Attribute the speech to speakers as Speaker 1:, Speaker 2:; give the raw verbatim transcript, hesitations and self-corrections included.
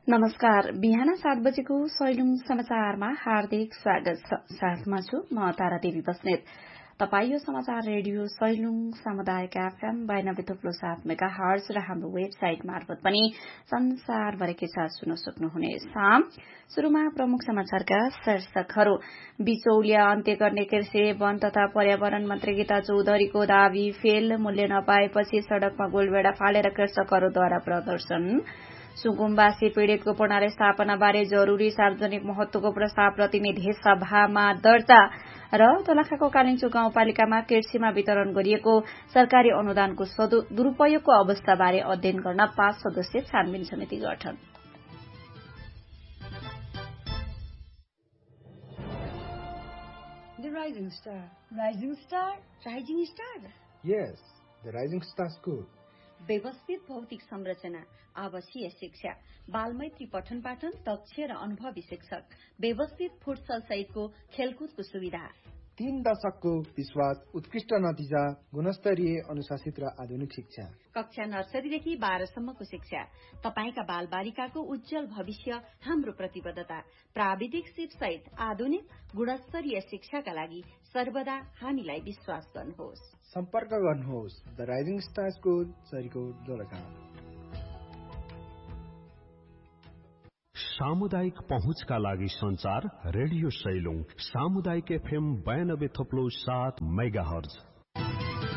Speaker 1: नमस्कार। बिहान सात बजेको सैलुङ समाचारमा हार्दिक स्वागत छ। साथमा छु म तारा देवी बस्नेत। तपाई यो समाचार रेडियो सैलुङ सामुदायिक एफएम बयानब्बे थुप्रो सात मेगा हर्ज र हाम्रो वेबसाइट मार्फत पनि संसारभरिकै साथ सुन्न सक्नुहुनेछ। शुरूमा प्रमुख समाचारका शीर्षकहरू। बिचौलिया अन्त्य गर्ने कृषि वन तथा पर्यावरण मन्त्री गीता चौधरीको दावी फेल। मूल्य नपाएपछि सड़कमा गोलबेडा फालेर कृषकहरूद्वारा प्रदर्शन। सुकुम्बासी पीड़ितको प्रणाली स्थापना बारे जरूरी सार्वजनिक महत्वको प्रस्ताव प्रतिनिधि सभामा दर्ता र दोलखाको कालिन्चो गाउँपालिकामा कृषिमा वितरण गरिएको सरकारी अनुदानको दुरूपयोगको अवस्थाबारे अध्ययन गर्न पाँच सदस्यीय छानबिन समिति गठन।
Speaker 2: The Rising Star. Rising Star? Rising Star?
Speaker 3: Yes, the Rising Star School.
Speaker 2: व्यवस्थित भौतिक संरचना, आवासीय शिक्षा, बालमैत्री पठन पाठन, दक्ष र अनुभवी शिक्षक, व्यवस्थित फुटसल सहितको खेलकुदको सुविधा,
Speaker 3: तीन दशकको विश्वास, उत्कृष्ट नतिजा, गुणस्तरीय अनुशासित र आधुनिक शिक्षा,
Speaker 2: कक्षा नर्सरीदेखि बाह्रसम्मको शिक्षा, तपाईका बाल बालिकाको उज्जवल भविष्य हाम्रो प्रतिबद्धता, प्राविधिक सिप सहित आधुनिक गुणस्तरीय शिक्षाका लागि सर्वदा हामीलाई विश्वास गर्नुहोस्।
Speaker 3: सम्पर्क गर्नुहोस् the rising star school, Sarikot, Dolakha.
Speaker 4: सामुदायिक पहुँचका लागि संचार रेडियो सैलुङ सामुदायिक एफएम बयानब्बे थप्लो सात मेगा हर्ज।